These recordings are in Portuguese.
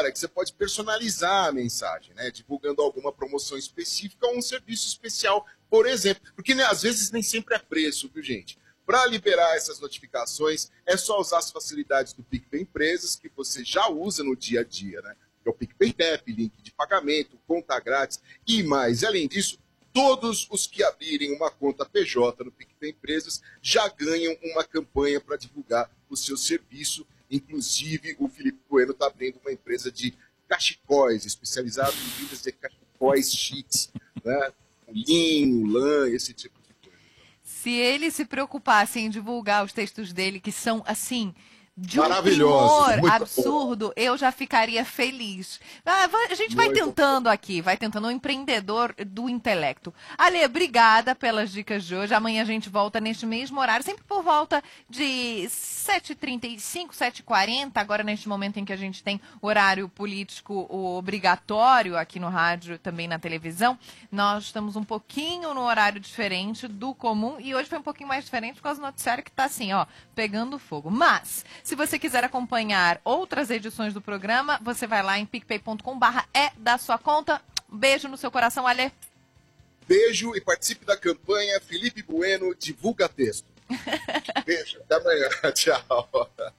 agora é que você pode personalizar a mensagem, né? Divulgando alguma promoção específica ou um serviço especial, por exemplo. Porque, né, às vezes nem sempre é preço, viu, gente? Para liberar essas notificações, é só usar as facilidades do PicPay Empresas, que você já usa no dia a dia, né? Que é o PicPay Tap, link de pagamento, conta grátis e mais. E, além disso, todos os que abrirem uma conta PJ no PicPay Empresas já ganham uma campanha para divulgar o seu serviço. Inclusive, o Felipe Bueno está abrindo uma empresa de cachecóis, especializada em vidas de cachecóis chiques, né? Linho, lã, esse tipo de coisa. Se ele se preocupasse em divulgar os textos dele, que são, assim, de um maravilhoso, humor absurdo, eu já ficaria feliz. A gente vai tentando aqui, vai tentando, um empreendedor do intelecto. Ale, obrigada pelas dicas de hoje. Amanhã a gente volta neste mesmo horário, sempre por volta de 7h35, 7h40, agora neste momento em que a gente tem horário político obrigatório aqui no rádio, também na televisão. Nós estamos um pouquinho no horário diferente do comum e hoje foi um pouquinho mais diferente por causa do noticiário que está assim, ó, pegando fogo. Mas, se você quiser acompanhar outras edições do programa, você vai lá em picpay.com/é da sua conta. Beijo no seu coração, Ale. Beijo e participe da campanha Felipe Bueno Divulga Texto. Beijo, até amanhã. Tchau.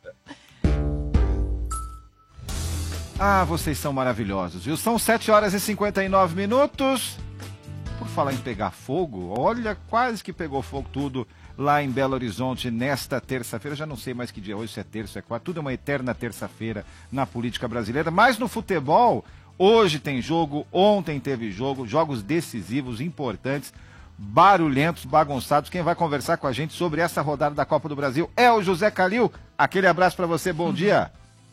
Ah, vocês são maravilhosos, viu? São 7h59. Por falar em pegar fogo, olha, quase que pegou fogo tudo lá em Belo Horizonte nesta terça-feira. Já não sei mais que dia hoje, se é terça, se é quarta. Tudo é uma eterna terça-feira na política brasileira. Mas no futebol, hoje tem jogo, ontem teve jogo, jogos decisivos, importantes, barulhentos, bagunçados. Quem vai conversar com a gente sobre essa rodada da Copa do Brasil é o José Calil. Aquele abraço para você, bom dia.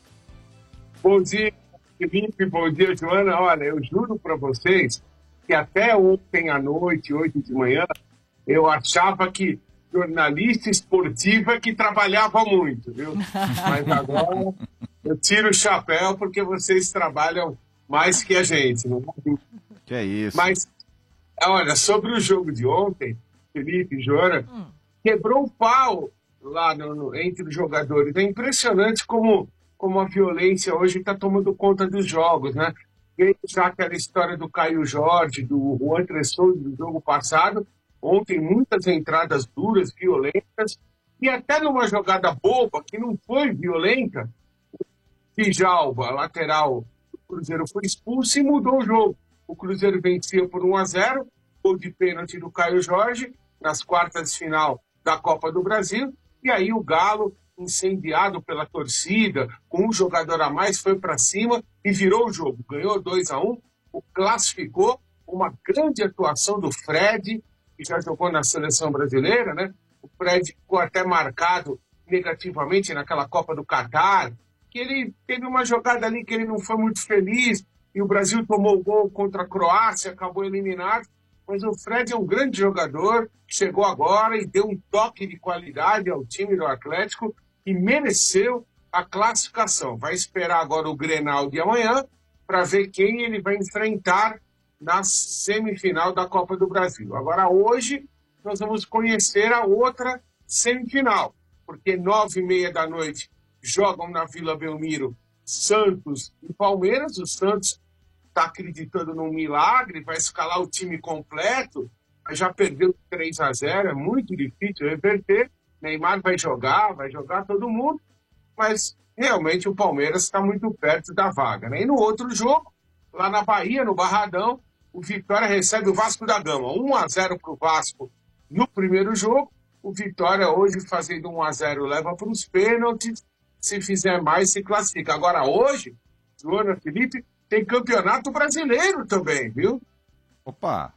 Bom dia, Felipe, bom dia, Joana. Olha, eu juro para vocês que até ontem à noite, 8 de manhã, eu achava que jornalista esportiva que trabalhava muito, viu? Mas agora eu tiro o chapéu porque vocês trabalham mais que a gente, não é? Que é isso. Mas, olha, sobre o jogo de ontem, Felipe e Joana, quebrou o pau lá entre os jogadores. É impressionante como a violência hoje está tomando conta dos jogos, né? E já aquela história do Caio Jorge, do Juan Cresson, do jogo passado, ontem muitas entradas duras, violentas, e até numa jogada boba, que não foi violenta, o Djalma, lateral do Cruzeiro, foi expulso e mudou o jogo. O Cruzeiro vencia por 1-0, gol de pênalti do Caio Jorge, nas quartas de final da Copa do Brasil, e aí o Galo, incendiado pela torcida, com um jogador a mais, foi para cima e virou o jogo. Ganhou 2-1, o classificou, uma grande atuação do Fred, que já jogou na seleção brasileira, né? O Fred ficou até marcado negativamente naquela Copa do Catar, que ele teve uma jogada ali que ele não foi muito feliz, e o Brasil tomou o gol contra a Croácia, acabou eliminado, mas o Fred é um grande jogador, chegou agora e deu um toque de qualidade ao time do Atlético e mereceu a classificação. Vai esperar agora o Grenal de amanhã para ver quem ele vai enfrentar na semifinal da Copa do Brasil. Agora, hoje, nós vamos conhecer a outra semifinal, porque 9h30 da noite jogam na Vila Belmiro Santos e Palmeiras. O Santos está acreditando num milagre, vai escalar o time completo, mas já perdeu 3-0, é muito difícil reverter. Neymar vai jogar todo mundo, mas realmente o Palmeiras está muito perto da vaga, né? E no outro jogo, lá na Bahia, no Barradão, o Vitória recebe o Vasco da Gama. 1-0 para o Vasco no primeiro jogo. O Vitória hoje fazendo 1-0 leva para os pênaltis. Se fizer mais, se classifica. Agora hoje, Joana, Felipe, tem Campeonato Brasileiro também, viu? Opa!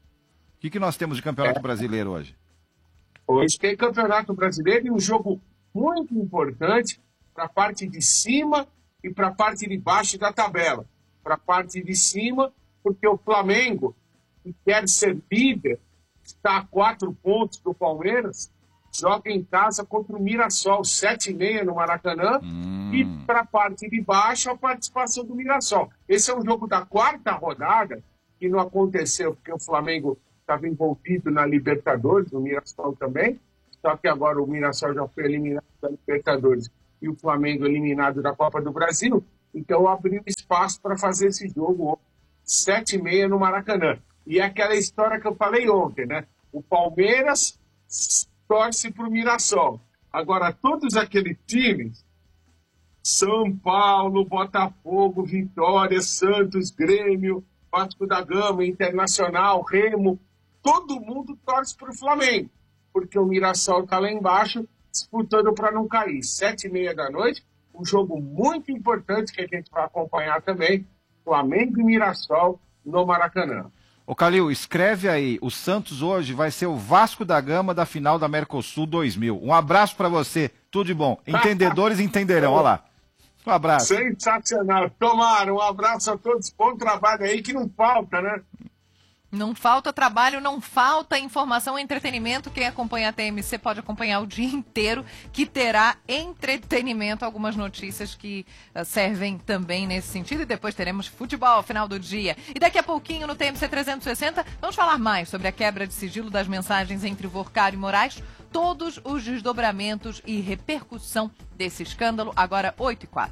O que nós temos de Campeonato Brasileiro hoje? Hoje tem Campeonato Brasileiro e um jogo muito importante para a parte de cima e para a parte de baixo da tabela. Para a parte de cima, porque o Flamengo, que quer ser líder, está a 4 pontos do Palmeiras, joga em casa contra o Mirassol, 7h30 no Maracanã, e para a parte de baixo, a participação do Mirassol. Esse é um jogo da 4ª rodada, que não aconteceu porque o Flamengo estava envolvido na Libertadores, o Mirassol também, só que agora o Mirassol já foi eliminado da Libertadores e o Flamengo eliminado da Copa do Brasil. Então abriu espaço para fazer esse jogo 7h30 no Maracanã. E é aquela história que eu falei ontem, né? O Palmeiras torce para o Mirassol. Agora, todos aqueles times, São Paulo, Botafogo, Vitória, Santos, Grêmio, Vasco da Gama, Internacional, Remo, todo mundo torce para o Flamengo, porque o Mirassol está lá embaixo disputando para não cair. 7h30 da noite, um jogo muito importante que a gente vai acompanhar também, Flamengo e Mirassol no Maracanã. Ô Calil, escreve aí, o Santos hoje vai ser o Vasco da Gama da final da Mercosul 2000. Um abraço para você, tudo de bom. Entendedores entenderão, olha lá. Um abraço. Sensacional. Tomara, um abraço a todos, bom trabalho aí que não falta, né? Não falta trabalho, não falta informação e entretenimento. Quem acompanha a TMC pode acompanhar o dia inteiro, que terá entretenimento, algumas notícias que servem também nesse sentido. E depois teremos futebol ao final do dia. E daqui a pouquinho no TMC 360, vamos falar mais sobre a quebra de sigilo das mensagens entre Vorcário e Moraes, todos os desdobramentos e repercussão desse escândalo, agora 8h04.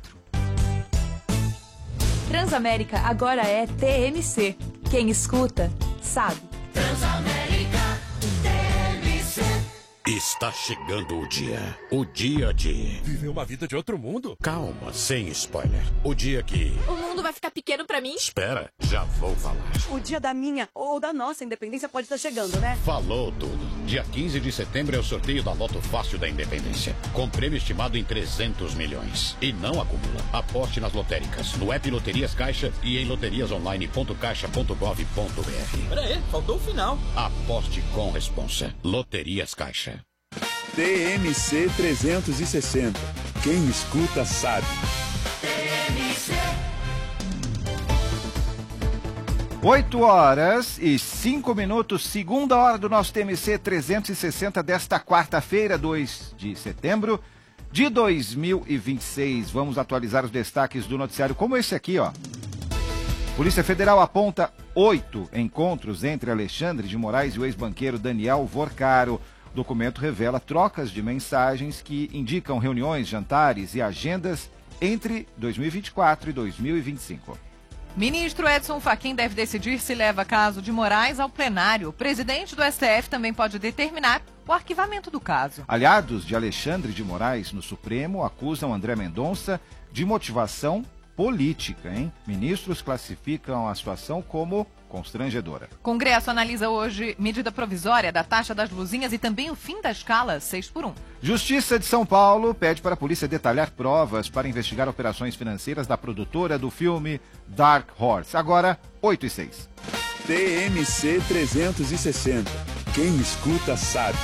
Transamérica agora é TMC. Quem escuta, sabe. Transamérica TMC. Está chegando o dia de viver uma vida de outro mundo. Calma, sem spoiler. O dia que O mundo vai ficar pequeno pra mim? espera, já vou falar. O dia da minha ou da nossa independência pode estar chegando, né? Falou tudo. Dia 15 de setembro é o sorteio da Loto Fácil da Independência, com prêmio estimado em 300 milhões. E não acumula. Aposte nas lotéricas, no app Loterias Caixa e em loteriasonline.caixa.gov.br. Peraí, faltou o final. Aposte com responsa. Loterias Caixa. TMC 360. Quem escuta sabe. 8h05, segunda hora do nosso TMC 360 desta quarta-feira, 2 de setembro de 2026. Vamos atualizar os destaques do noticiário, como esse aqui, ó. Polícia Federal aponta 8 encontros entre Alexandre de Moraes e o ex-banqueiro Daniel Vorcaro. O documento revela trocas de mensagens que indicam reuniões, jantares e agendas entre 2024 e 2025. Ministro Edson Fachin deve decidir se leva caso de Moraes ao plenário. O presidente do STF também pode determinar o arquivamento do caso. Aliados de Alexandre de Moraes no Supremo acusam André Mendonça de motivação política, hein? Ministros classificam a situação como constrangedora. Congresso analisa hoje medida provisória da taxa das luzinhas e também o fim da escala 6x1. Justiça de São Paulo pede para a polícia detalhar provas para investigar operações financeiras da produtora do filme Dark Horse. Agora, 8h06. TMC 360. Quem escuta sabe.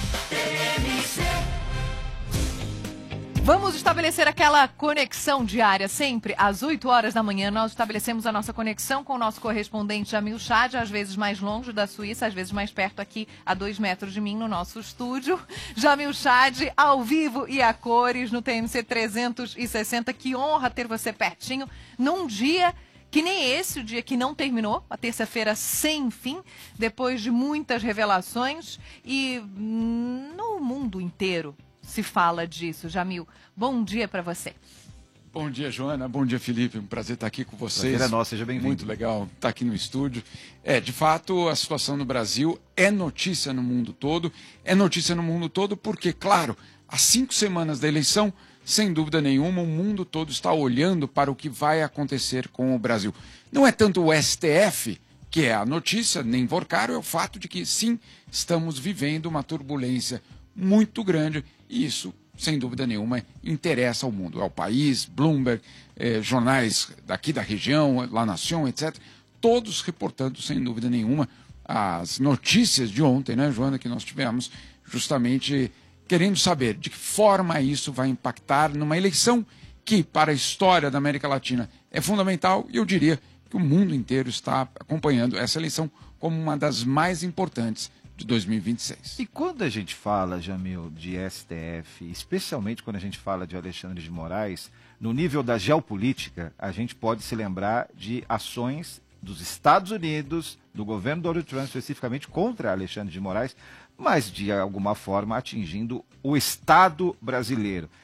Vamos estabelecer aquela conexão diária, sempre às 8 horas da manhã. Nós estabelecemos a nossa conexão com o nosso correspondente Jamil Chad, às vezes mais longe da Suíça, às vezes mais perto aqui, a 2 metros de mim, no nosso estúdio. Jamil Chad, ao vivo e a cores, no TMC 360. Que honra ter você pertinho, num dia que nem esse, o dia que não terminou, a terça-feira sem fim, depois de muitas revelações e no mundo inteiro se fala disso. Jamil, bom dia para você. Bom dia, Joana. Bom dia, Felipe. Um prazer estar aqui com vocês. Prazer é nosso, seja bem-vindo. Muito legal estar aqui no estúdio. De fato, a situação no Brasil é notícia no mundo todo. É notícia no mundo todo porque, claro, há 5 semanas da eleição, sem dúvida nenhuma, o mundo todo está olhando para o que vai acontecer com o Brasil. Não é tanto o STF que é a notícia, nem Vorcaro, é o fato de que, sim, estamos vivendo uma turbulência muito grande e isso, sem dúvida nenhuma, interessa ao mundo, ao país, Bloomberg, jornais daqui da região, La Nación, etc., todos reportando, sem dúvida nenhuma, as notícias de ontem, né, Joana, que nós tivemos, justamente querendo saber de que forma isso vai impactar numa eleição que, para a história da América Latina, é fundamental e eu diria que o mundo inteiro está acompanhando essa eleição como uma das mais importantes de 2026. E quando a gente fala, Jamil, de STF, especialmente quando a gente fala de Alexandre de Moraes, no nível da geopolítica, a gente pode se lembrar de ações dos Estados Unidos, do governo Donald Trump, especificamente contra Alexandre de Moraes, mas de alguma forma atingindo o Estado brasileiro.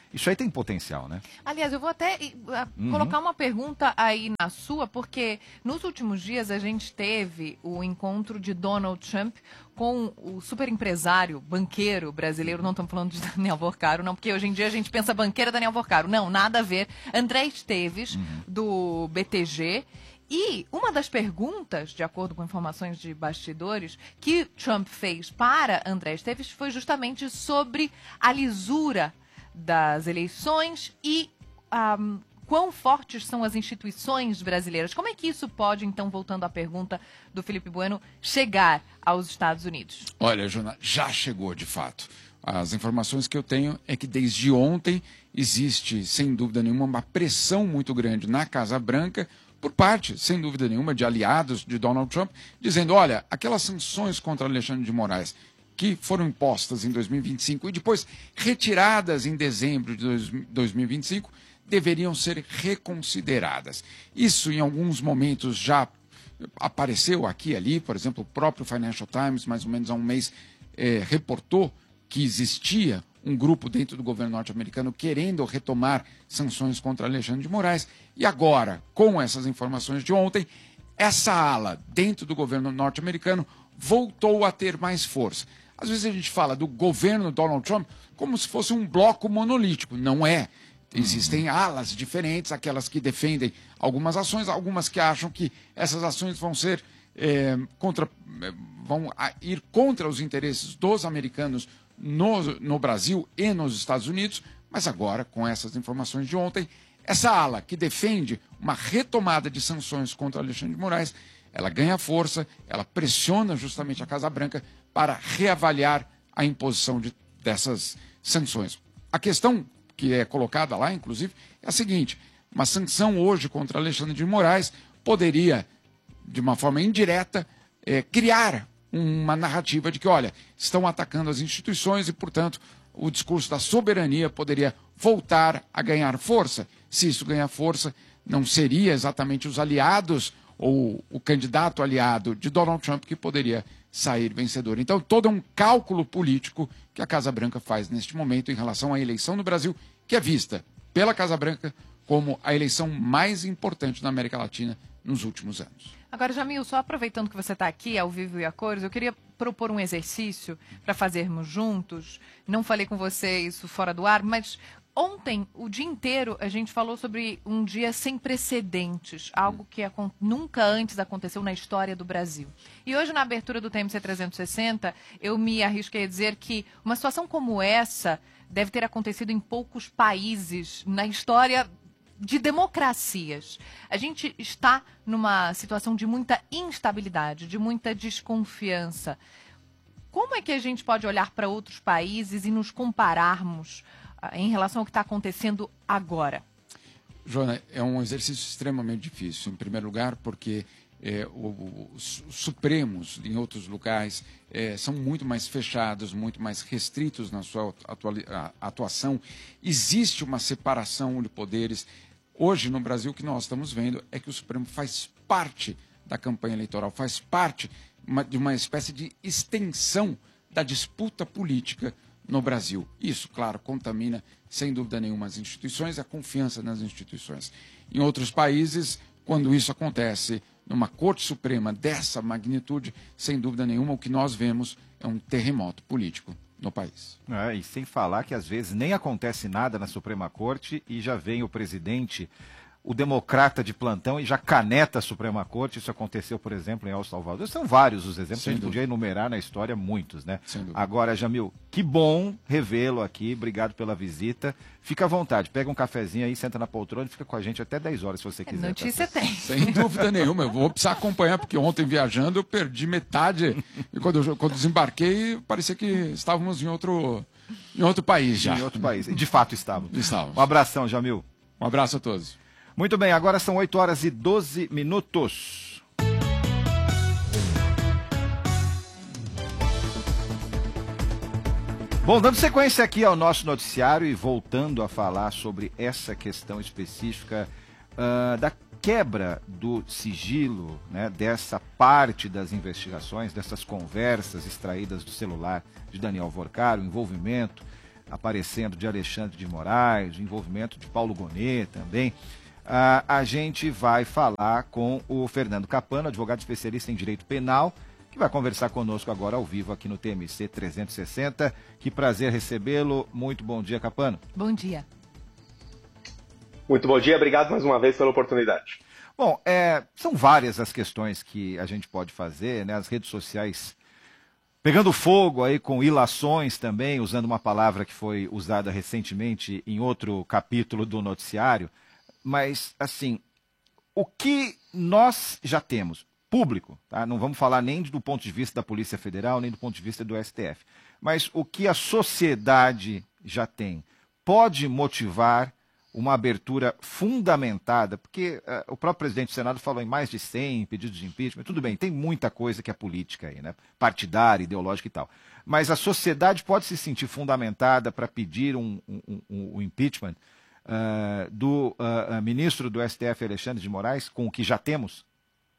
Isso aí tem potencial, né? Aliás, eu vou até colocar uma pergunta aí na sua, porque nos últimos dias a gente teve o encontro de Donald Trump com o super empresário, banqueiro brasileiro, não estamos falando de Daniel Vorcaro, não, porque hoje em dia a gente pensa banqueira Daniel Vorcaro. Não, nada a ver. André Esteves, do BTG. E uma das perguntas, de acordo com informações de bastidores, que Trump fez para André Esteves foi justamente sobre a lisura das eleições e quão fortes são as instituições brasileiras. Como é que isso pode, então, voltando à pergunta do Felipe Bueno, chegar aos Estados Unidos? Olha, Jona, já chegou de fato. As informações que eu tenho é que desde ontem existe, sem dúvida nenhuma, uma pressão muito grande na Casa Branca, por parte, sem dúvida nenhuma, de aliados de Donald Trump, dizendo, olha, aquelas sanções contra Alexandre de Moraes que foram impostas em 2025 e depois retiradas em dezembro de 2025, deveriam ser reconsideradas. Isso, em alguns momentos, já apareceu aqui e ali. Por exemplo, o próprio Financial Times, mais ou menos há um mês, reportou que existia um grupo dentro do governo norte-americano querendo retomar sanções contra Alexandre de Moraes. E agora, com essas informações de ontem, essa ala dentro do governo norte-americano voltou a ter mais força. Às vezes a gente fala do governo Donald Trump como se fosse um bloco monolítico. Não é. Existem alas diferentes, aquelas que defendem algumas ações, algumas que acham que essas ações vão ser vão ir contra os interesses dos americanos no Brasil e nos Estados Unidos. Mas agora, com essas informações de ontem, essa ala que defende uma retomada de sanções contra Alexandre de Moraes, ela ganha força, ela pressiona justamente a Casa Branca para reavaliar a imposição dessas sanções. A questão que é colocada lá, inclusive, é a seguinte: uma sanção hoje contra Alexandre de Moraes poderia, de uma forma indireta, criar uma narrativa de que, olha, estão atacando as instituições e, portanto, o discurso da soberania poderia voltar a ganhar força. Se isso ganhar força, não seria exatamente os aliados ou o candidato aliado de Donald Trump que poderia sair vencedor. Então, todo um cálculo político que a Casa Branca faz neste momento em relação à eleição no Brasil, que é vista pela Casa Branca como a eleição mais importante na América Latina nos últimos anos. Agora, Jamil, só aproveitando que você está aqui ao vivo e a cores, eu queria propor um exercício para fazermos juntos. Não falei com você isso fora do ar, mas ontem, o dia inteiro, a gente falou sobre um dia sem precedentes, algo que nunca antes aconteceu na história do Brasil. E hoje, na abertura do TMC 360, eu me arrisquei a dizer que uma situação como essa deve ter acontecido em poucos países na história de democracias. A gente está numa situação de muita instabilidade, de muita desconfiança. Como é que a gente pode olhar para outros países e nos compararmos em relação ao que está acontecendo agora? Joana, é um exercício extremamente difícil. Em primeiro lugar, porque os Supremos em outros locais são muito mais fechados, muito mais restritos na sua atuação. Existe uma separação de poderes. Hoje, no Brasil, o que nós estamos vendo é que o Supremo faz parte da campanha eleitoral, faz parte de uma espécie de extensão da disputa política no Brasil. Isso, claro, contamina, sem dúvida nenhuma, as instituições e a confiança nas instituições. Em outros países, quando isso acontece numa Corte Suprema dessa magnitude, sem dúvida nenhuma, o que nós vemos é um terremoto político no país. E sem falar que às vezes nem acontece nada na Suprema Corte e já vem o presidente, o democrata de plantão, e já caneta a Suprema Corte. Isso aconteceu, por exemplo, em El Salvador. São vários os exemplos, a gente podia enumerar na história muitos, né? Agora, Jamil, que bom revê-lo aqui, obrigado pela visita. Fica à vontade, pega um cafezinho aí, senta na poltrona e fica com a gente até 10 horas, se você quiser. Notícia tem. Sem dúvida nenhuma, eu vou precisar acompanhar, porque ontem viajando eu perdi metade, e quando desembarquei, parecia que estávamos em outro país já. Em outro país, e de fato estávamos. Estávamos. Um abração, Jamil. Um abraço a todos. Muito bem, agora são 8 horas e 12 minutos. Bom, dando sequência aqui ao nosso noticiário e voltando a falar sobre essa questão específica da quebra do sigilo, né, dessa parte das investigações, dessas conversas extraídas do celular de Daniel Vorcaro, envolvimento aparecendo de Alexandre de Moraes, o envolvimento de Paulo Gonet também, a gente vai falar com o Fernando Capano, advogado especialista em direito penal, que vai conversar conosco agora ao vivo aqui no TMC 360. Que prazer recebê-lo. Muito bom dia, Capano. Bom dia. Muito bom dia, obrigado mais uma vez pela oportunidade. Bom, são várias as questões que a gente pode fazer, né? As redes sociais pegando fogo aí com ilações também, usando uma palavra que foi usada recentemente em outro capítulo do noticiário. Mas, assim, o que nós já temos, público, tá? Não vamos falar nem do ponto de vista da Polícia Federal, nem do ponto de vista do STF, mas o que a sociedade já tem, pode motivar uma abertura fundamentada, porque o próprio presidente do Senado falou em mais de 100 pedidos de impeachment, tudo bem, tem muita coisa que é política aí, né? Partidária, ideológica e tal, mas a sociedade pode se sentir fundamentada para pedir um impeachment do ministro do STF, Alexandre de Moraes, com o que já temos?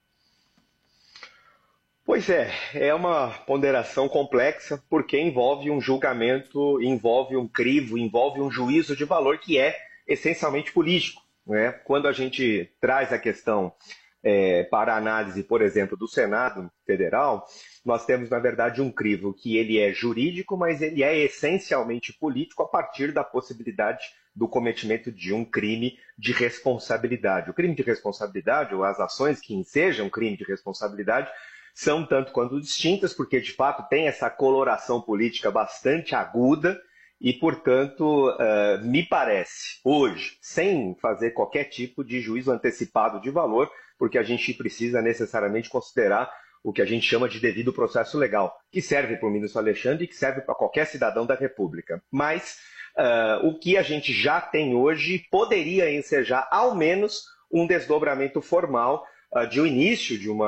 Pois é uma ponderação complexa, porque envolve um julgamento, envolve um crivo, envolve um juízo de valor que é essencialmente político, né? Quando a gente traz a questão para a análise, por exemplo, do Senado Federal, nós temos, na verdade, um crivo que ele é jurídico, mas ele é essencialmente político a partir da possibilidade do cometimento de um crime de responsabilidade. O crime de responsabilidade, ou as ações que ensejam crime de responsabilidade, são tanto quanto distintas, porque, de fato, tem essa coloração política bastante aguda e, portanto, me parece, hoje, sem fazer qualquer tipo de juízo antecipado de valor, porque a gente precisa necessariamente considerar o que a gente chama de devido processo legal, que serve para o ministro Alexandre e que serve para qualquer cidadão da República. Mas o que a gente já tem hoje poderia ensejar, ao menos, um desdobramento formal de um início de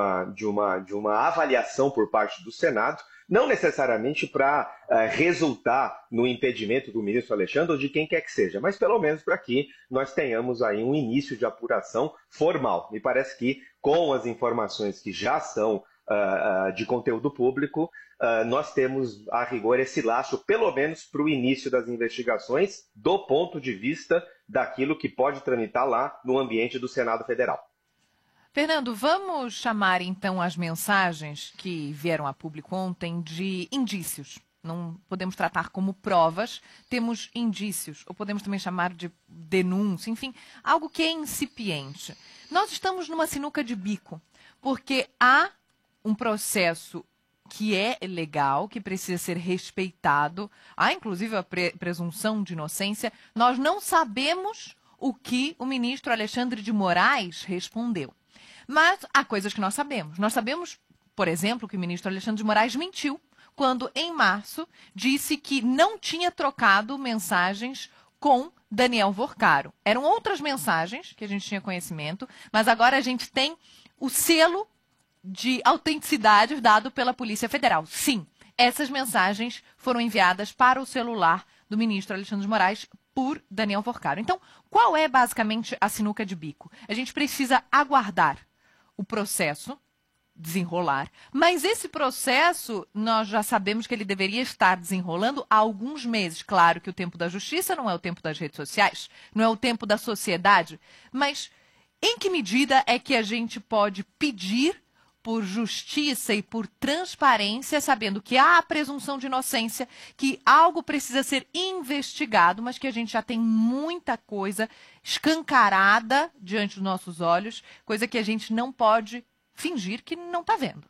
uma avaliação por parte do Senado, não necessariamente para resultar no impedimento do ministro Alexandre ou de quem quer que seja, mas pelo menos para que nós tenhamos aí um início de apuração formal. Me parece que, com as informações que já são de conteúdo público, nós temos, a rigor, esse laço, pelo menos para o início das investigações, do ponto de vista daquilo que pode tramitar lá no ambiente do Senado Federal. Fernando, vamos chamar então as mensagens que vieram a público ontem de indícios. Não podemos tratar como provas, temos indícios, ou podemos também chamar de denúncia, enfim, algo que é incipiente. Nós estamos numa sinuca de bico, porque há um processo que é legal, que precisa ser respeitado, há inclusive a presunção de inocência. Nós não sabemos o que o ministro Alexandre de Moraes respondeu. Mas há coisas que nós sabemos. Nós sabemos, por exemplo, que o ministro Alexandre de Moraes mentiu quando, em março, disse que não tinha trocado mensagens com Daniel Vorcaro. Eram outras mensagens que a gente tinha conhecimento, mas agora a gente tem o selo de autenticidade dado pela Polícia Federal. Sim, essas mensagens foram enviadas para o celular do ministro Alexandre de Moraes por Daniel Vorcaro. Então, qual é basicamente a sinuca de bico? A gente precisa aguardar o processo desenrolar, mas esse processo nós já sabemos que ele deveria estar desenrolando há alguns meses. Claro que o tempo da justiça não é o tempo das redes sociais, não é o tempo da sociedade, mas em que medida é que a gente pode pedir por justiça e por transparência, sabendo que há a presunção de inocência, que algo precisa ser investigado, mas que a gente já tem muita coisa escancarada diante dos nossos olhos, coisa que a gente não pode fingir que não está vendo.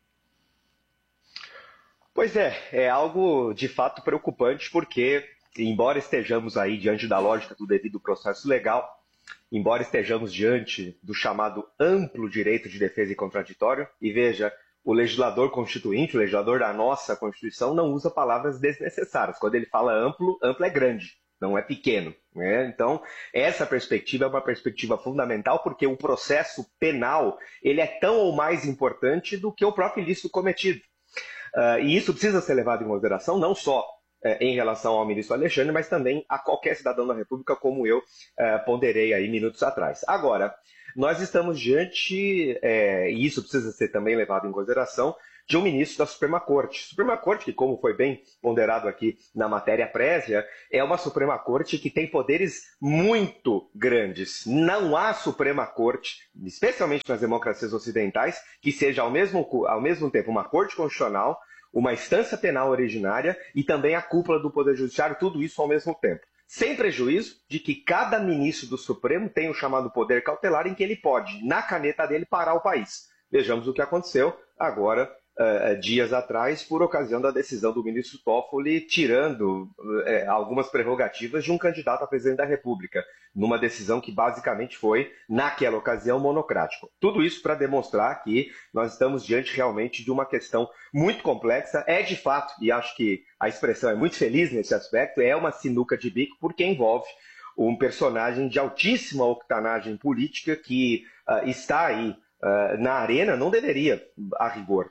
Pois é algo de fato preocupante, porque, embora estejamos aí diante da lógica do devido processo legal, embora estejamos diante do chamado amplo direito de defesa e contraditório, e veja, o legislador constituinte, o legislador da nossa Constituição, não usa palavras desnecessárias. Quando ele fala amplo, amplo é grande, não é pequeno, né? Então, essa perspectiva é uma perspectiva fundamental, porque o processo penal ele é tão ou mais importante do que o próprio ilícito cometido. E isso precisa ser levado em consideração, não só em relação ao ministro Alexandre, mas também a qualquer cidadão da República, como eu ponderei aí minutos atrás. Agora, nós estamos diante, e isso precisa ser também levado em consideração, de um ministro da Suprema Corte. Suprema Corte, que como foi bem ponderado aqui na matéria prévia, é uma Suprema Corte que tem poderes muito grandes. Não há Suprema Corte, especialmente nas democracias ocidentais, que seja ao mesmo tempo uma Corte Constitucional, uma instância penal originária e também a cúpula do Poder Judiciário, tudo isso ao mesmo tempo. Sem prejuízo de que cada ministro do Supremo tem o chamado poder cautelar em que ele pode, na caneta dele, parar o país. Vejamos o que aconteceu agora, dias atrás, por ocasião da decisão do ministro Toffoli, tirando algumas prerrogativas de um candidato a presidente da República, numa decisão que basicamente foi, naquela ocasião, monocrática. Tudo isso para demonstrar que nós estamos diante realmente de uma questão muito complexa, de fato, e acho que a expressão é muito feliz nesse aspecto, é uma sinuca de bico, porque envolve um personagem de altíssima octanagem política que está aí na arena, não deveria, a rigor,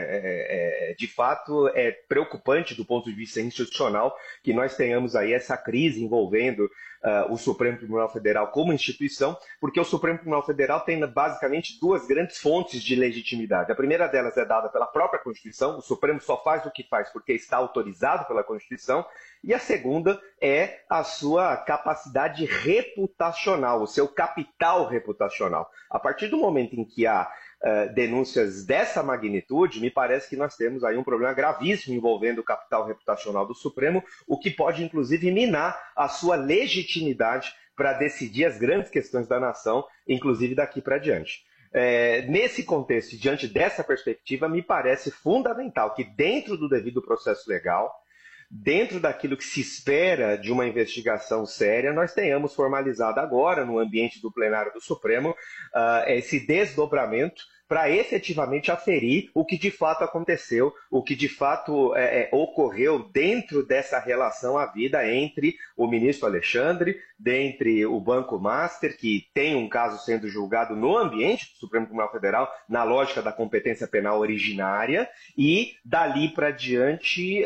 né? De fato, é preocupante do ponto de vista institucional que nós tenhamos aí essa crise envolvendo o Supremo Tribunal Federal como instituição, porque o Supremo Tribunal Federal tem basicamente duas grandes fontes de legitimidade. A primeira delas é dada pela própria Constituição, o Supremo só faz o que faz porque está autorizado pela Constituição, e a segunda é a sua capacidade reputacional, o seu capital reputacional. A partir do momento em que há denúncias dessa magnitude, me parece que nós temos aí um problema gravíssimo envolvendo o capital reputacional do Supremo, o que pode inclusive minar a sua legitimidade para decidir as grandes questões da nação, inclusive daqui para diante. Nesse contexto, diante dessa perspectiva, me parece fundamental que dentro do devido processo legal, dentro daquilo que se espera de uma investigação séria, nós tenhamos formalizado agora, no ambiente do plenário do Supremo, esse desdobramento para efetivamente aferir o que de fato aconteceu, o que de fato ocorreu dentro dessa relação havida entre o ministro Alexandre, dentre o Banco Master, que tem um caso sendo julgado no ambiente do Supremo Tribunal Federal, na lógica da competência penal originária, e dali para diante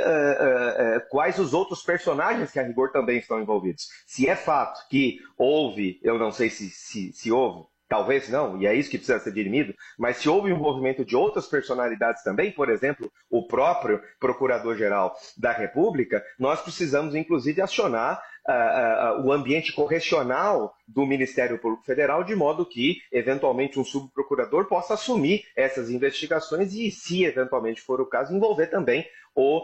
quais os outros personagens que a rigor também estão envolvidos. Se é fato que houve, eu não sei se houve, talvez não, e é isso que precisa ser dirimido, mas se houve envolvimento de outras personalidades também, por exemplo, o próprio Procurador-Geral da República, nós precisamos, inclusive, acionar o ambiente correcional do Ministério Público Federal, de modo que, eventualmente, um subprocurador possa assumir essas investigações e, se eventualmente for o caso, envolver também o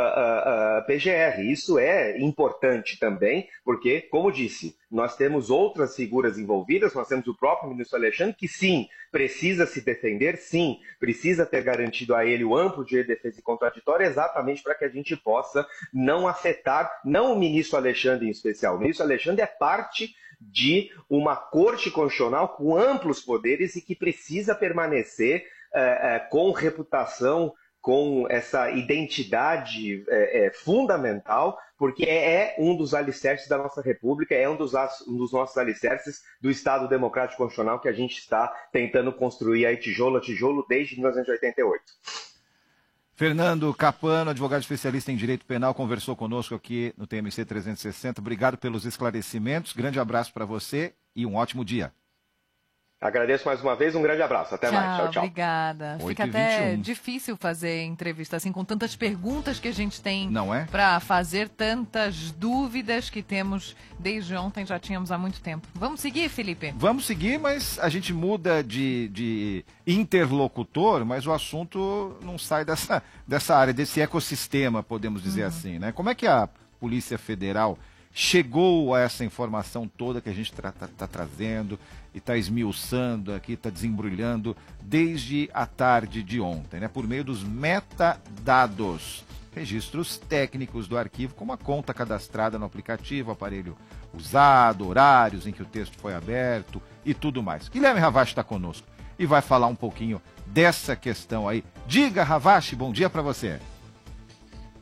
PGR. Isso é importante também, porque, como disse, nós temos outras figuras envolvidas, nós temos o próprio ministro Alexandre, que sim, precisa se defender, sim, precisa ter garantido a ele o amplo direito de defesa e contraditório, exatamente para que a gente possa não afetar, não o ministro Alexandre em especial. O ministro Alexandre é parte de uma corte constitucional com amplos poderes e que precisa permanecer com reputação, com essa identidade fundamental, porque é um dos alicerces da nossa República, é um dos nossos alicerces do Estado Democrático Constitucional que a gente está tentando construir aí tijolo a tijolo desde 1988. Fernando Capano, advogado especialista em Direito Penal, conversou conosco aqui no TMC 360. Obrigado pelos esclarecimentos, grande abraço para você e um ótimo dia. Agradeço mais uma vez, um grande abraço. Até mais. Tchau, tchau. Obrigada. Fica até difícil fazer entrevista assim, com tantas perguntas que a gente tem para fazer, tantas dúvidas que temos desde ontem, já tínhamos há muito tempo. Vamos seguir, Felipe? Vamos seguir, mas a gente muda de interlocutor, mas o assunto não sai dessa área, desse ecossistema, podemos dizer assim, né? Como é que a Polícia Federal chegou a essa informação toda que a gente está trazendo e está esmiuçando aqui, está desembrulhando desde a tarde de ontem, né? Por meio dos metadados, registros técnicos do arquivo, como a conta cadastrada no aplicativo, aparelho usado, horários em que o texto foi aberto e tudo mais. Guilherme Ravache está conosco e vai falar um pouquinho dessa questão aí. Diga, Ravache, bom dia para você.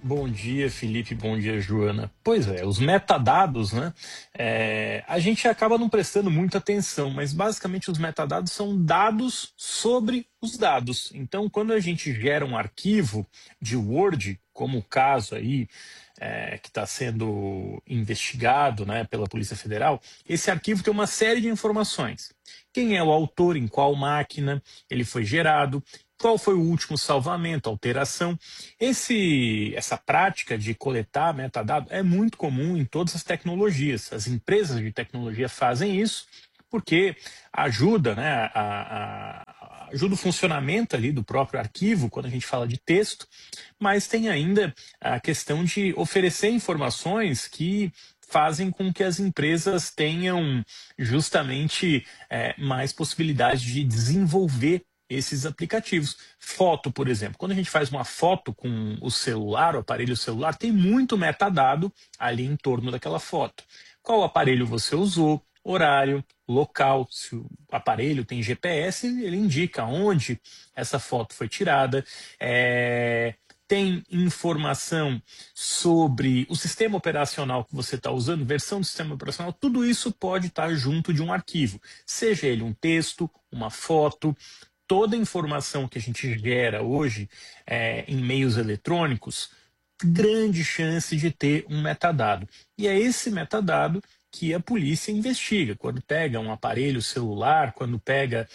Bom dia, Felipe. Bom dia, Joana. Pois é, os metadados, né? A gente acaba não prestando muita atenção, mas basicamente os metadados são dados sobre os dados. Então, quando a gente gera um arquivo de Word, como o caso aí, que está sendo investigado, né, pela Polícia Federal, esse arquivo tem uma série de informações. Quem é o autor, em qual máquina ele foi gerado, qual foi o último salvamento, alteração. Essa prática de coletar metadado é muito comum em todas as tecnologias. As empresas de tecnologia fazem isso porque ajuda, né, ajuda o funcionamento ali do próprio arquivo, quando a gente fala de texto, mas tem ainda a questão de oferecer informações que fazem com que as empresas tenham justamente mais possibilidade de desenvolver esses aplicativos. Foto, por exemplo. Quando a gente faz uma foto com o celular, o aparelho celular, tem muito metadado ali em torno daquela foto. Qual aparelho você usou, horário, local, se o aparelho tem GPS, ele indica onde essa foto foi tirada. Tem informação sobre o sistema operacional que você está usando, versão do sistema operacional, tudo isso pode estar junto de um arquivo. Seja ele um texto, uma foto, toda a informação que a gente gera hoje em meios eletrônicos, grande chance de ter um metadado. E é esse metadado que a polícia investiga. Quando pega um aparelho celular, quando pega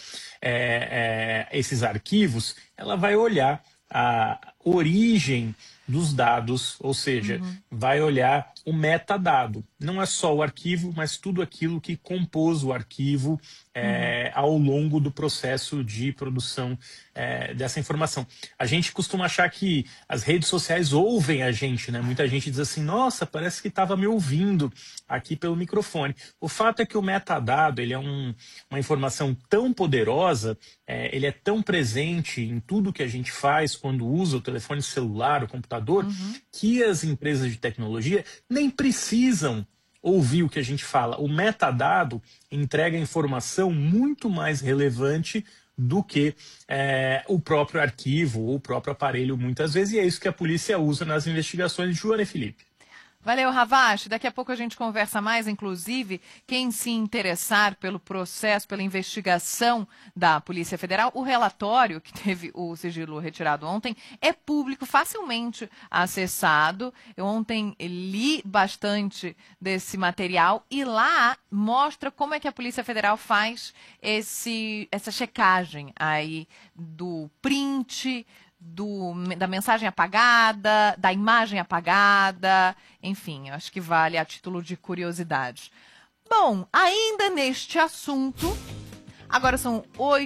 esses arquivos, ela vai olhar a origem dos dados, ou seja, vai olhar o metadado. Não é só o arquivo, mas tudo aquilo que compôs o arquivo ao longo do processo de produção dessa informação. A gente costuma achar que as redes sociais ouvem a gente, né? Muita gente diz assim, nossa, parece que estava me ouvindo aqui pelo microfone. O fato é que o metadado, ele é uma informação tão poderosa, ele é tão presente em tudo que a gente faz quando usa o telefone celular, o computador, que as empresas de tecnologia nem precisam ouvir o que a gente fala. O metadado entrega informação muito mais relevante do que o próprio arquivo ou o próprio aparelho, muitas vezes, e é isso que a polícia usa nas investigações de Joana e Felipe. Valeu, Ravache. Daqui a pouco a gente conversa mais, inclusive, quem se interessar pelo processo, pela investigação da Polícia Federal, o relatório que teve o sigilo retirado ontem é público, facilmente acessado. Eu ontem li bastante desse material e lá mostra como é que a Polícia Federal faz essa checagem aí do print, da mensagem apagada, da imagem apagada, enfim, eu acho que vale a título de curiosidade. Bom, ainda neste assunto, agora são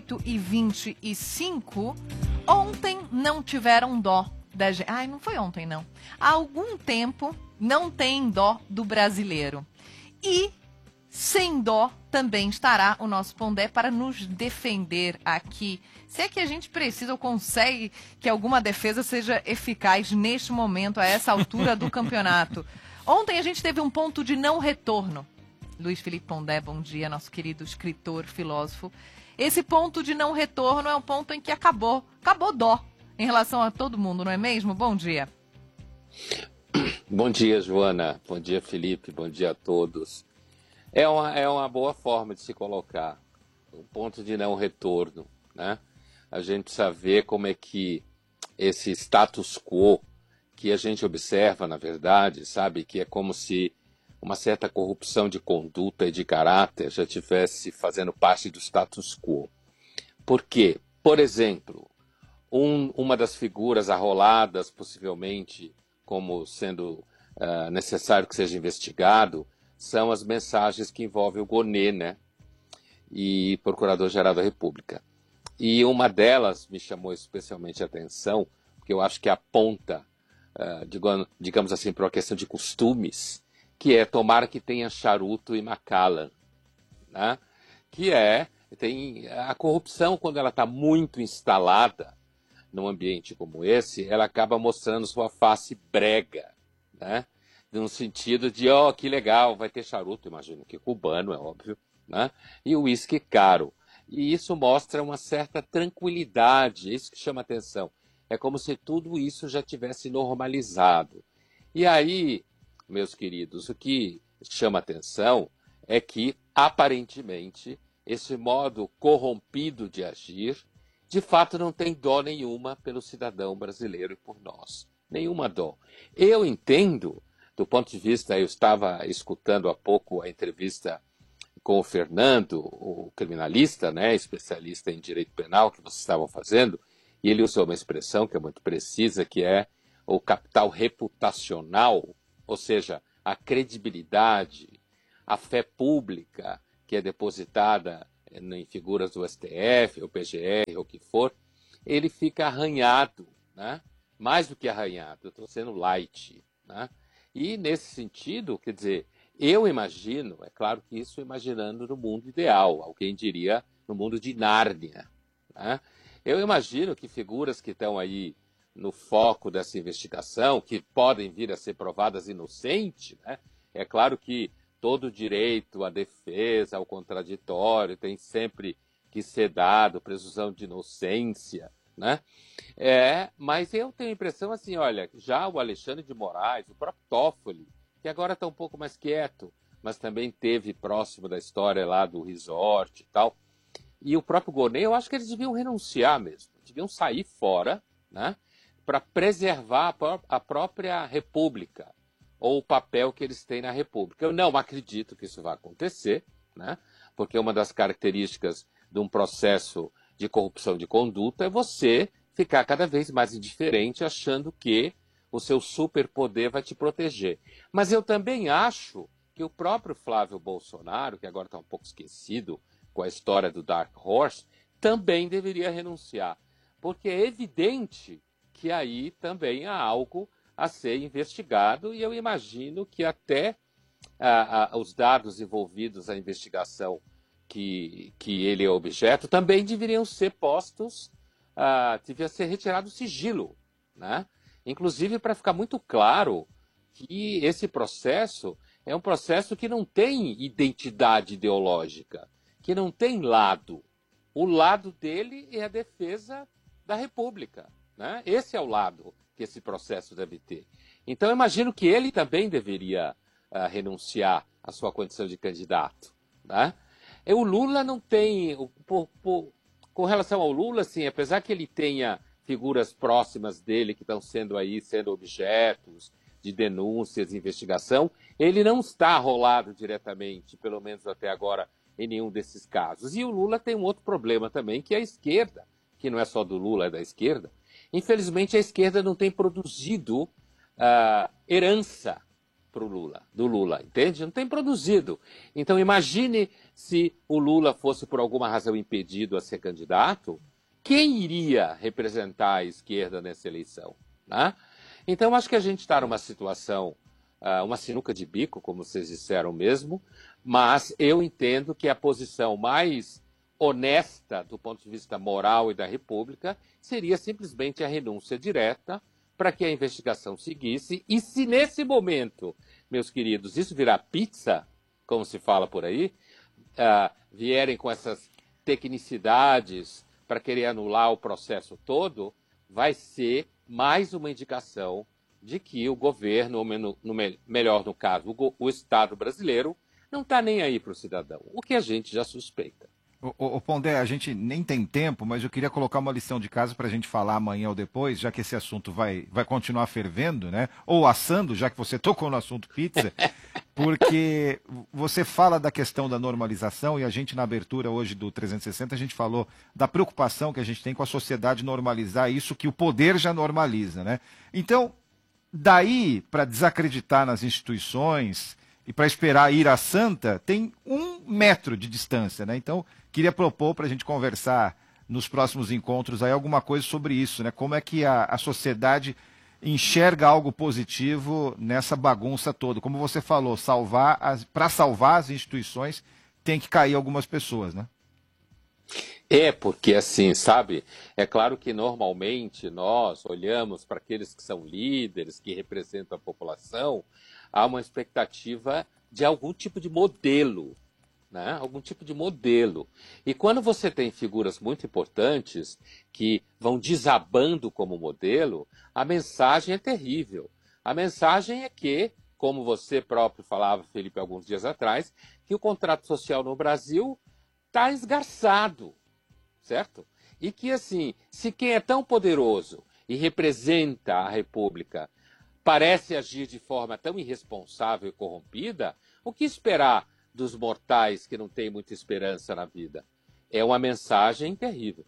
8h25, ontem não tiveram dó da gente. Ai, não foi ontem, não. Há algum tempo não tem dó do brasileiro. E sem dó também estará o nosso Pondé para nos defender aqui. Se é que a gente precisa ou consegue que alguma defesa seja eficaz neste momento, a essa altura do campeonato. Ontem a gente teve um ponto de não retorno. Luiz Felipe Pondé, bom dia, nosso querido escritor, filósofo. Esse ponto de não retorno é um ponto em que acabou dó em relação a todo mundo, não é mesmo? Bom dia. Bom dia, Joana. Bom dia, Felipe. Bom dia a todos. É uma boa forma de se colocar, um ponto de não retorno, né? A gente precisa ver como é que esse status quo que a gente observa, na verdade, sabe, que é como se uma certa corrupção de conduta e de caráter já estivesse fazendo parte do status quo. Por quê? Por exemplo, uma das figuras arroladas, possivelmente, como sendo necessário que seja investigado, são as mensagens que envolvem o Gonê, né? E Procurador-Geral da República. E uma delas me chamou especialmente a atenção, porque eu acho que aponta, digamos assim, para uma questão de costumes, que é tomara que tenha charuto e Macallan, né? Que tem a corrupção, quando ela está muito instalada num ambiente como esse, ela acaba mostrando sua face brega, né? No sentido de, que legal, vai ter charuto, imagino que cubano, é óbvio, né? E o uísque caro. E isso mostra uma certa tranquilidade, isso que chama atenção. É como se tudo isso já tivesse normalizado. E aí, meus queridos, o que chama atenção é que, aparentemente, esse modo corrompido de agir, de fato não tem dó nenhuma pelo cidadão brasileiro e por nós. Nenhuma dó. Eu entendo, do ponto de vista, eu estava escutando há pouco a entrevista com o Fernando, o criminalista, né, especialista em direito penal que vocês estavam fazendo, e ele usou uma expressão que é muito precisa, que é o capital reputacional, ou seja, a credibilidade, a fé pública que é depositada em figuras do STF, ou PGR, ou o que for, ele fica arranhado, né? Mais do que arranhado, eu estou sendo light, né? E nesse sentido, quer dizer, eu imagino, é claro que isso imaginando no mundo ideal, alguém diria no mundo de Nárnia, né? Eu imagino que figuras que estão aí no foco dessa investigação, que podem vir a ser provadas inocentes, né? É claro que todo direito à defesa, ao contraditório, tem sempre que ser dado, presunção de inocência, né? Mas eu tenho a impressão assim, olha, já o Alexandre de Moraes, o próprio Toffoli, que agora está um pouco mais quieto, mas também teve próximo da história lá do resort e tal, e o próprio Gonê, eu acho que eles deviam renunciar mesmo, deviam sair fora, né, para preservar a própria República, ou o papel que eles têm na República. Eu não acredito que isso vai acontecer, né, porque uma das características de um processo de corrupção de conduta é você ficar cada vez mais indiferente, achando que o seu superpoder vai te proteger. Mas eu também acho que o próprio Flávio Bolsonaro, que agora está um pouco esquecido com a história do Dark Horse, também deveria renunciar. Porque é evidente que aí também há algo a ser investigado, e eu imagino que até os dados envolvidos na investigação que ele é objeto também deveriam ser postos, devia ser retirado o sigilo, né? Inclusive para ficar muito claro que esse processo é um processo que não tem identidade ideológica, que não tem lado. O lado dele é a defesa da República, né? Esse é o lado que esse processo deve ter. Então, eu imagino que ele também deveria renunciar à sua condição de candidato, né? O Lula não tem... Com relação ao Lula, assim, apesar que ele tenha figuras próximas dele que estão sendo objetos de denúncias e investigação, ele não está rolado diretamente, pelo menos até agora, em nenhum desses casos. E o Lula tem um outro problema também, que é a esquerda, que não é só do Lula, é da esquerda. Infelizmente, a esquerda não tem produzido herança do Lula, entende? Não tem produzido. Então, imagine se o Lula fosse, por alguma razão, impedido a ser candidato, quem iria representar a esquerda nessa eleição, né? Então, acho que a gente está numa situação, uma sinuca de bico, como vocês disseram mesmo, mas eu entendo que a posição mais honesta do ponto de vista moral e da República seria simplesmente a renúncia direta para que a investigação seguisse. E se nesse momento, meus queridos, isso virar pizza, como se fala por aí, vierem com essas tecnicidades para querer anular o processo todo, vai ser mais uma indicação de que o governo, ou melhor no caso, o Estado brasileiro, não está nem aí para o cidadão, o que a gente já suspeita. Ô Pondé, a gente nem tem tempo, mas eu queria colocar uma lição de casa para a gente falar amanhã ou depois, já que esse assunto vai continuar fervendo, né? Ou assando, já que você tocou no assunto pizza, porque você fala da questão da normalização, e a gente na abertura hoje do 360, a gente falou da preocupação que a gente tem com a sociedade normalizar isso que o poder já normaliza, né? Então, daí para desacreditar nas instituições e para esperar ir à santa, tem 1 metro de distância, né? Então, queria propor para a gente conversar nos próximos encontros aí alguma coisa sobre isso, né? Como é que a sociedade enxerga algo positivo nessa bagunça toda? Como você falou, para salvar as instituições tem que cair algumas pessoas, né? Porque assim, sabe, é claro que normalmente nós olhamos para aqueles que são líderes, que representam a população, há uma expectativa de algum tipo de modelo né? Algum tipo de modelo. E quando você tem figuras muito importantes que vão desabando como modelo, a mensagem é terrível. A mensagem é que, como você próprio falava, Felipe, alguns dias atrás, que o contrato social no Brasil está esgarçado, certo? E que, assim, se quem é tão poderoso e representa a República parece agir de forma tão irresponsável e corrompida, o que esperar dos mortais que não têm muita esperança na vida? É uma mensagem terrível.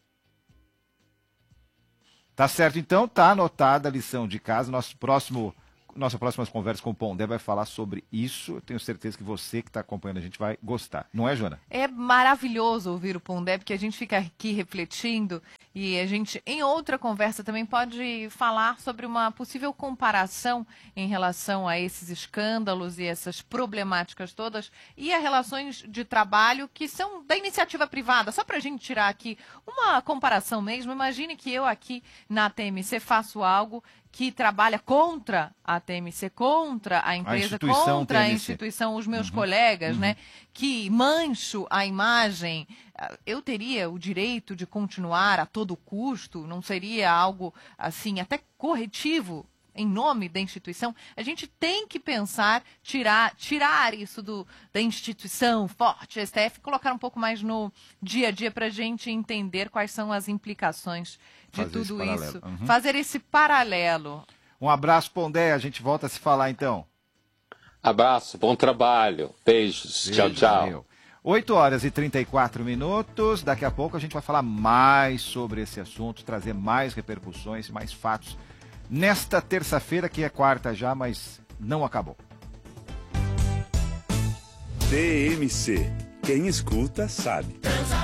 Tá certo, então, tá anotada a lição de casa. Nossa próxima conversa com o Pondé vai falar sobre isso. Eu tenho certeza que você que está acompanhando a gente vai gostar. Não é, Joana? É maravilhoso ouvir o Pondé, porque a gente fica aqui refletindo e a gente, em outra conversa, também pode falar sobre uma possível comparação em relação a esses escândalos e essas problemáticas todas e as relações de trabalho que são da iniciativa privada. Só para a gente tirar aqui uma comparação mesmo, imagine que eu aqui na TMC faço algo que trabalha contra a TMC, contra a empresa, contra a instituição, os meus colegas, né? Que mancho a imagem, eu teria o direito de continuar a todo custo? Não seria algo, assim, até corretivo em nome da instituição? A gente tem que pensar, tirar isso da instituição forte, STF, colocar um pouco mais no dia a dia para a gente entender quais são as implicações de tudo isso. Fazer esse paralelo. Um abraço, Pondé. A gente volta a se falar, então. Abraço, bom trabalho. Beijos. Tchau, tchau. 8h34. Daqui a pouco a gente vai falar mais sobre esse assunto, trazer mais repercussões, mais fatos. Nesta terça-feira, que é quarta já, mas não acabou. TMC. Quem escuta, sabe.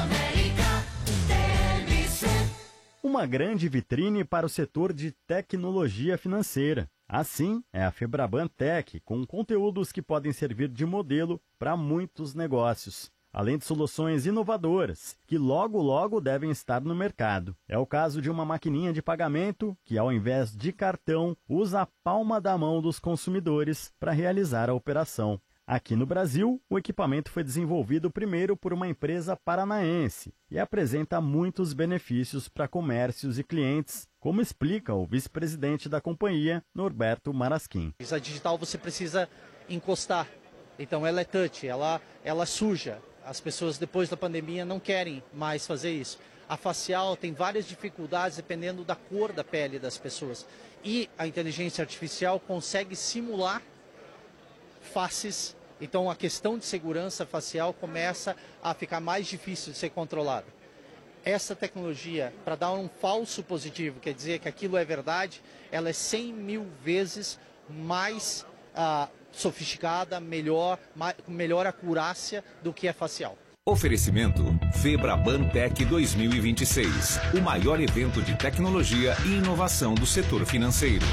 Uma grande vitrine para o setor de tecnologia financeira. Assim é a Febraban Tech, com conteúdos que podem servir de modelo para muitos negócios, além de soluções inovadoras, que logo devem estar no mercado. É o caso de uma maquininha de pagamento que, ao invés de cartão, usa a palma da mão dos consumidores para realizar a operação. Aqui no Brasil, o equipamento foi desenvolvido primeiro por uma empresa paranaense e apresenta muitos benefícios para comércios e clientes, como explica o vice-presidente da companhia, Norberto Marasquim. A digital você precisa encostar, então ela é touch, ela suja. As pessoas depois da pandemia não querem mais fazer isso. A facial tem várias dificuldades dependendo da cor da pele das pessoas. E a inteligência artificial consegue simular faces, então a questão de segurança facial começa a ficar mais difícil de ser controlada. Essa tecnologia, para dar um falso positivo, quer dizer que aquilo é verdade, ela é 100 mil vezes mais sofisticada, melhor acurácia do que a facial. Oferecimento Febraban Tech 2026, o maior evento de tecnologia e inovação do setor financeiro.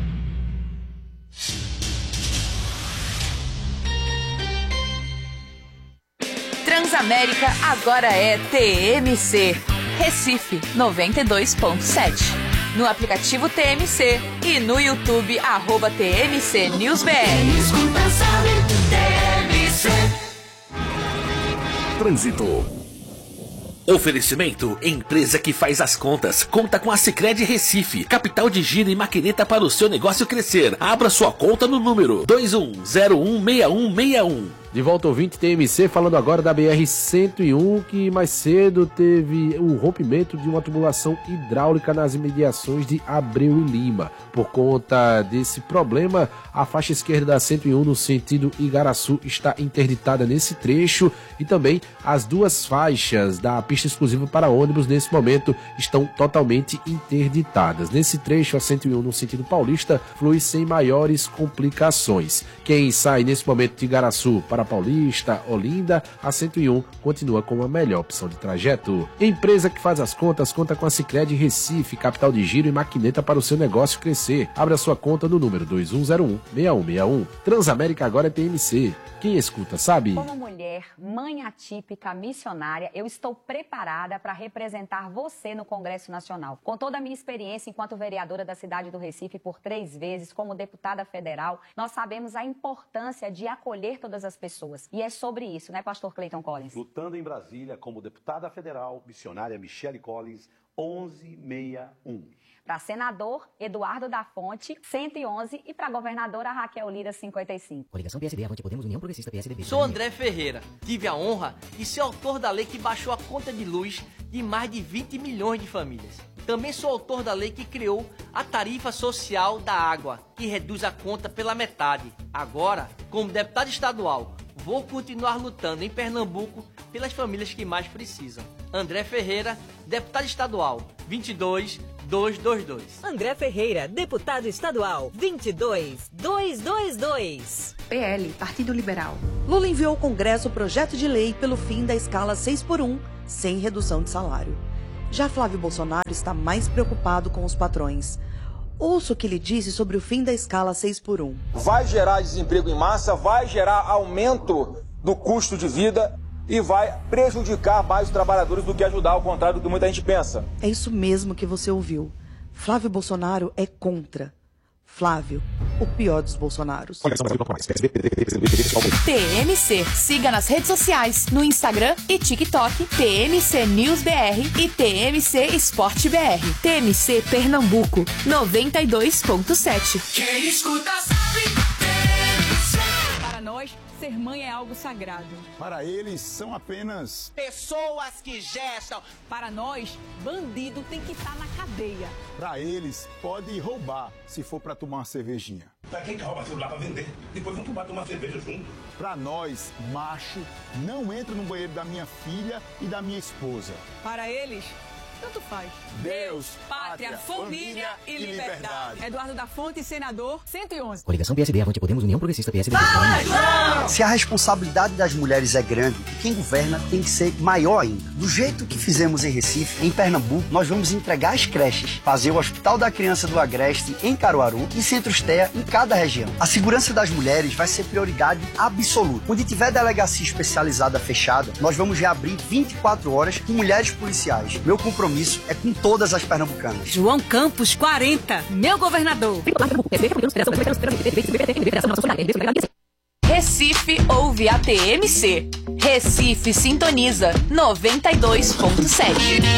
Transamérica agora é TMC. Recife 92.7. No aplicativo TMC e no YouTube @TMC NewsBR. Trânsito. Oferecimento, empresa que faz as contas. Conta com a Sicredi Recife, capital de giro e maquineta para o seu negócio crescer. Abra sua conta no número 21016161. De volta, ouvinte TMC, falando agora da BR-101, que mais cedo teve o rompimento de uma tubulação hidráulica nas imediações de Abreu e Lima. Por conta desse problema, a faixa esquerda da 101 no sentido Igaraçu está interditada nesse trecho e também as duas faixas da pista exclusiva para ônibus nesse momento estão totalmente interditadas. Nesse trecho, a 101 no sentido paulista flui sem maiores complicações. Quem sai nesse momento de Igaraçu para Paulista, Olinda, a 101 continua com a melhor opção de trajeto. Empresa que faz as contas, conta com a Sicredi Recife, capital de giro e maquineta para o seu negócio crescer. Abra sua conta no número 21016161. Transamérica agora é TMC. Quem escuta sabe. Como mulher, mãe atípica, missionária, eu estou preparada para representar você no Congresso Nacional. Com toda a minha experiência enquanto vereadora da cidade do Recife por 3 vezes, como deputada federal, nós sabemos a importância de acolher todas as pessoas pessoas. E é sobre isso, né, pastor Clayton Collins? Lutando em Brasília como deputada federal, missionária Michele Collins, 1161. Para senador, Eduardo da Fonte, 111. E para governadora, Raquel Lira, 55. Coligação PSD, Avante Podemos, União Progressista, PSDB. Sou André Ferreira. Tive a honra de ser autor da lei que baixou a conta de luz de mais de 20 milhões de famílias. Também sou autor da lei que criou a tarifa social da água, que reduz a conta pela metade. Agora, como deputado estadual, vou continuar lutando em Pernambuco pelas famílias que mais precisam. André Ferreira, deputado estadual, 22222. André Ferreira, deputado estadual, 22222. PL, Partido Liberal. Lula enviou ao Congresso o projeto de lei pelo fim da escala 6x1, sem redução de salário. Já Flávio Bolsonaro está mais preocupado com os patrões. Ouça o que ele disse sobre o fim da escala 6x1. Vai gerar desemprego em massa, vai gerar aumento do custo de vida e vai prejudicar mais os trabalhadores do que ajudar, ao contrário do que muita gente pensa. É isso mesmo que você ouviu. Flávio Bolsonaro é contra. Flávio, o pior dos Bolsonaros. TMC. Siga nas redes sociais, no Instagram e TikTok, TMC News BR e TMC Esporte BR. TMC Pernambuco, 92.7. Quem escuta sabe. Para nós, ser mãe é algo sagrado. Para eles, são apenas pessoas que gestam. Para nós, bandido tem que estar na cadeia. Para eles, pode roubar se for para tomar uma cervejinha. Para quem que rouba celular para vender? Depois vão tomar cerveja junto. Para nós, macho, não entra no banheiro da minha filha e da minha esposa. Para eles, tanto faz. Deus, pátria, família e liberdade. Eduardo da Fonte, senador, 111. Coligação PSD, Avante Podemos, União Progressista, PSDB. Se a responsabilidade das mulheres é grande, quem governa tem que ser maior ainda. Do jeito que fizemos em Recife, em Pernambuco, nós vamos entregar as creches, fazer o Hospital da Criança do Agreste em Caruaru e Centros TEA em cada região. A segurança das mulheres vai ser prioridade absoluta. Onde tiver delegacia especializada fechada, nós vamos reabrir 24 horas com mulheres policiais. Meu compromisso é com todas as pernambucanas. João Campos, 40. Meu governador. Recife ouve a TMC. Recife sintoniza 92.7.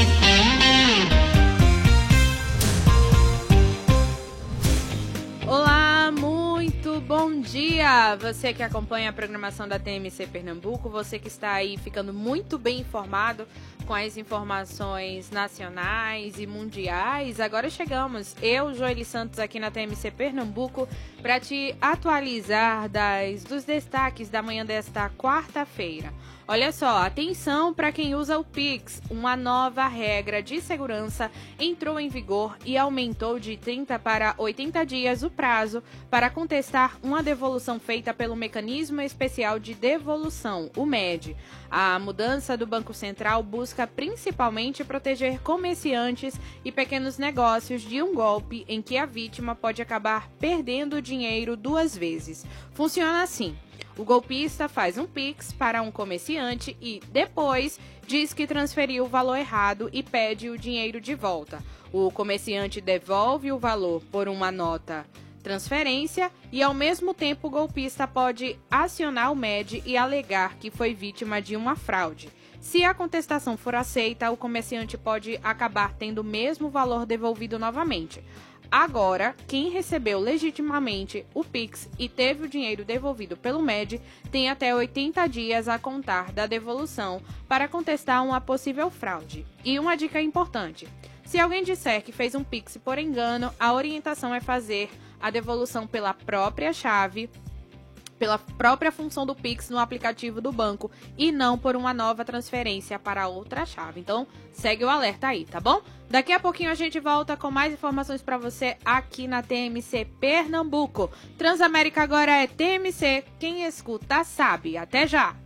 Olá, muito bom dia! Você que acompanha a programação da TMC Pernambuco, você que está aí ficando muito bem informado com as informações nacionais e mundiais. Agora chegamos, eu, Joeli Santos, aqui na TMC Pernambuco, para te atualizar dos destaques da manhã desta quarta-feira. Olha só, atenção para quem usa o Pix. Uma nova regra de segurança entrou em vigor e aumentou de 30 para 80 dias o prazo para contestar uma devolução feita pelo Mecanismo Especial de Devolução, o MED. A mudança do Banco Central busca principalmente proteger comerciantes e pequenos negócios de um golpe em que a vítima pode acabar perdendo dinheiro duas vezes. Funciona assim. O golpista faz um Pix para um comerciante e, depois, diz que transferiu o valor errado e pede o dinheiro de volta. O comerciante devolve o valor por uma nota transferência e, ao mesmo tempo, o golpista pode acionar o MED e alegar que foi vítima de uma fraude. Se a contestação for aceita, o comerciante pode acabar tendo o mesmo valor devolvido novamente. Agora, quem recebeu legitimamente o Pix e teve o dinheiro devolvido pelo MED tem até 80 dias a contar da devolução para contestar uma possível fraude. E uma dica importante: se alguém disser que fez um Pix por engano, a orientação é fazer a devolução pela própria chave, pela própria função do Pix no aplicativo do banco e não por uma nova transferência para outra chave. Então, segue o alerta aí, tá bom? Daqui a pouquinho a gente volta com mais informações para você aqui na TMC Pernambuco. Transamérica agora é TMC, quem escuta sabe. Até já!